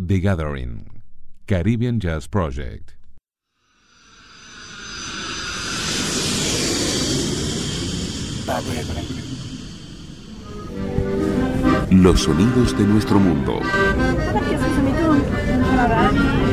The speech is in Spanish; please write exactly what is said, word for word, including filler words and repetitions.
The Gathering, Caribbean Jazz Project. Los sonidos de nuestro mundo.